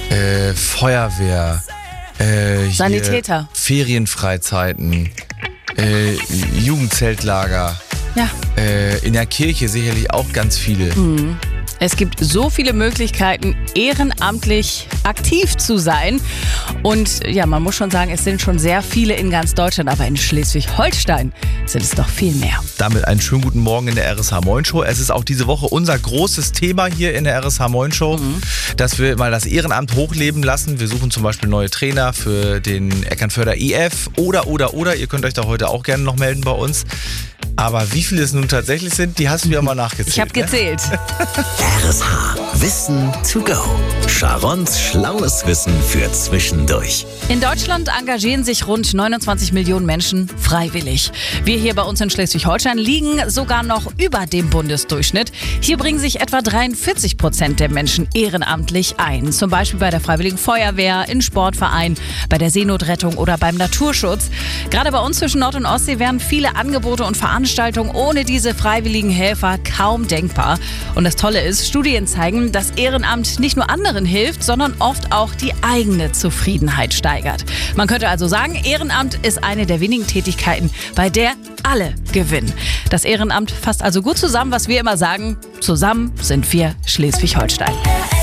Feuerwehr, Sanitäter. Ferienfreizeiten, Jugendzeltlager. Ja. In der Kirche sicherlich auch ganz viele. Es gibt so viele Möglichkeiten, ehrenamtlich aktiv zu sein. Und ja, man muss schon sagen, es sind schon sehr viele in ganz Deutschland. Aber in Schleswig-Holstein sind es doch viel mehr. Damit einen schönen guten Morgen in der RSH Moin Show. Es ist auch diese Woche unser großes Thema hier in der RSH Moin Show, dass wir mal das Ehrenamt hochleben lassen. Wir suchen zum Beispiel neue Trainer für den Eckernförder IF oder. Ihr könnt euch da heute auch gerne noch melden bei uns. Aber wie viele es nun tatsächlich sind, die hast du ja mal nachgezählt. Ich habe gezählt. RSH Wissen to go. Sharons schlaues Wissen für zwischendurch. In Deutschland engagieren sich rund 29 Millionen Menschen freiwillig. Wir hier bei uns in Schleswig-Holstein liegen sogar noch über dem Bundesdurchschnitt. Hier bringen sich etwa 43% der Menschen ehrenamtlich ein. Zum Beispiel bei der Freiwilligen Feuerwehr, in Sportvereinen, bei der Seenotrettung oder beim Naturschutz. Gerade bei uns zwischen Nord- und Ostsee wären viele Angebote und Veranstaltungen ohne diese freiwilligen Helfer kaum denkbar. Und das Tolle ist, Studien zeigen, dass Ehrenamt nicht nur anderen hilft, sondern oft auch die eigene Zufriedenheit steigert. Man könnte also sagen, Ehrenamt ist eine der wenigen Tätigkeiten, bei der alle gewinnen. Das Ehrenamt fasst also gut zusammen, was wir immer sagen: Zusammen sind wir Schleswig-Holstein.